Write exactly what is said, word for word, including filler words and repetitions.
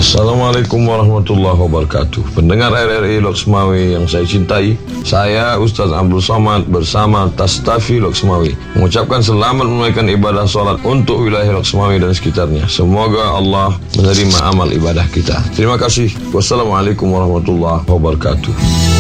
Assalamualaikum warahmatullahi wabarakatuh. Pendengar R R I Loksmawi yang saya cintai, saya Ustaz Abdul Somad bersama Tastafi Loksmawi mengucapkan selamat menunaikan ibadah salat untuk wilayah Loksmawi dan sekitarnya. Semoga Allah menerima amal ibadah kita. Terima kasih. Wassalamualaikum warahmatullahi wabarakatuh.